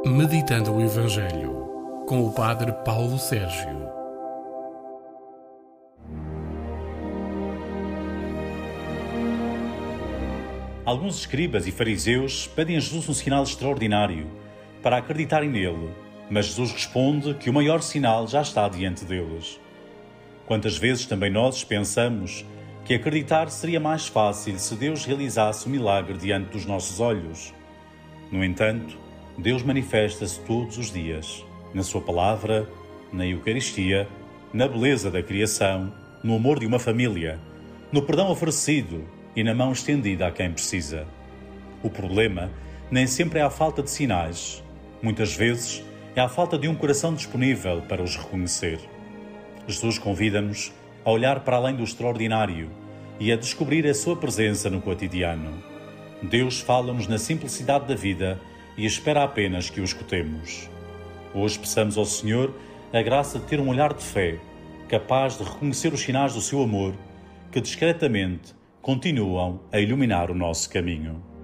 Meditando o Evangelho, com o Padre Paulo Sérgio. Alguns escribas e fariseus pedem a Jesus um sinal extraordinário para acreditarem nele, mas Jesus responde que o maior sinal já está diante deles. Quantas vezes também nós pensamos que acreditar seria mais fácil se Deus realizasse o milagre diante dos nossos olhos. No entanto, Deus manifesta-se todos os dias, na sua palavra, na Eucaristia, na beleza da criação, no amor de uma família, no perdão oferecido e na mão estendida a quem precisa. O problema nem sempre é a falta de sinais. Muitas vezes é a falta de um coração disponível para os reconhecer. Jesus convida-nos a olhar para além do extraordinário e a descobrir a sua presença no cotidiano. Deus fala-nos na simplicidade da vida e espera apenas que o escutemos. Hoje peçamos ao Senhor a graça de ter um olhar de fé, capaz de reconhecer os sinais do seu amor, que discretamente continuam a iluminar o nosso caminho.